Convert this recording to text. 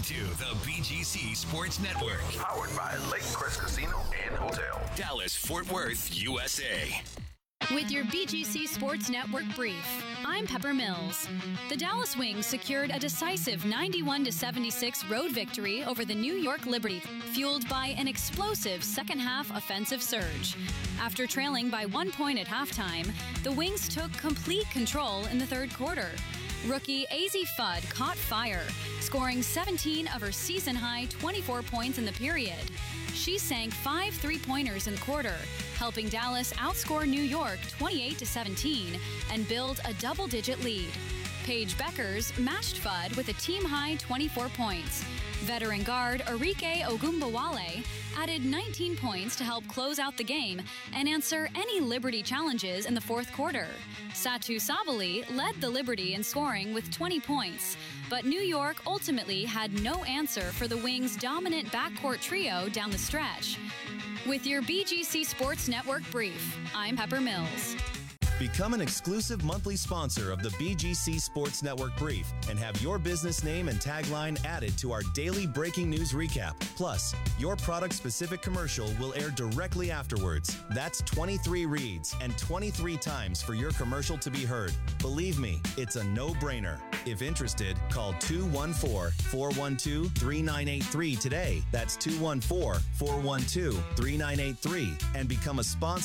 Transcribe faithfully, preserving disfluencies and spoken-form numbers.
to the B G C Sports Network. Powered by Lake Crest Casino and Hotel. Dallas, Fort Worth, U S A. With your B G C Sports Network brief, I'm Pepper Mills. The Dallas Wings secured a decisive ninety-one to seventy-six road victory over the New York Liberty, fueled by an explosive second-half offensive surge. After trailing by one point at halftime, the Wings took complete control in the third quarter. Rookie Azzi Fudd caught fire, scoring seventeen of her season-high twenty-four points in the period. She sank five three-pointers in the quarter, helping Dallas outscore New York twenty-eight to seventeen and build a double-digit lead. Paige Beckers matched Fudd with a team-high twenty-four points. Veteran guard Arike Ogunbowale added nineteen points to help close out the game and answer any Liberty challenges in the fourth quarter. Satu Sabali led the Liberty in scoring with twenty points, but New York ultimately had no answer for the Wings' dominant backcourt trio down the stretch. With your B G C Sports Network brief, I'm Pepper Mills. Become an exclusive monthly sponsor of the B G C Sports Network Brief and have your business name and tagline added to our daily breaking news recap. Plus, your product-specific commercial will air directly afterwards. That's twenty-three reads and twenty-three times for your commercial to be heard. Believe me, it's a no-brainer. If interested, call two one four, four one two, three nine eight three today. That's two one four, four one two, three nine eight three and become a sponsor